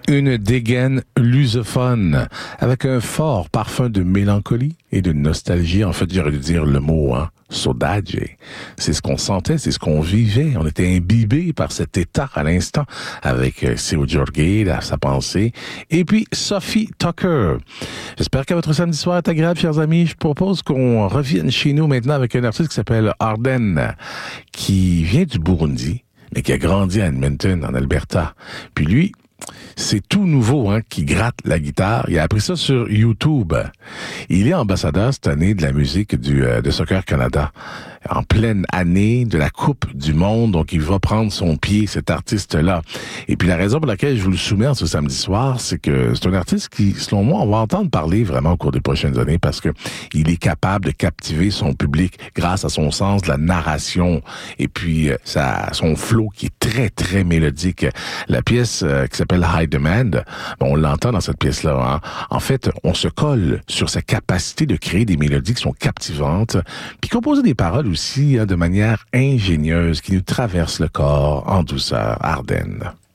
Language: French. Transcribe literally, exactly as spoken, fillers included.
Une dégaine lusophone avec un fort parfum de mélancolie et de nostalgie. En fait, j'aurais dû dire le mot, hein, saudade. C'est ce qu'on sentait, c'est ce qu'on vivait. On était imbibés par cet état à l'instant avec euh, Seu Jorge, sa pensée. Et puis, Sophie Tucker. J'espère que votre samedi soir est agréable, chers amis. Je propose qu'on revienne chez nous maintenant avec un artiste qui s'appelle Arden, qui vient du Burundi, mais qui a grandi à Edmonton, en Alberta. Puis lui, c'est tout nouveau, hein, qui gratte la guitare. Il a appris ça sur YouTube. Il est ambassadeur cette année de la musique du euh, de Soccer Canada, en pleine année de la Coupe du Monde. Donc, il va prendre son pied, cet artiste-là. Et puis, la raison pour laquelle je vous le soumets ce samedi soir, c'est que c'est un artiste qui, selon moi, on va entendre parler vraiment au cours des prochaines années parce que il est capable de captiver son public grâce à son sens de la narration et puis euh, sa, son flow qui est très, très mélodique. La pièce euh, qui s'appelle High Demand, bon, on l'entend dans cette pièce-là. Hein? En fait, on se colle sur sa capacité de créer des mélodies qui sont captivantes, puis composer des paroles aussi, hein, de manière ingénieuse qui nous traversent le corps en douceur. Arden.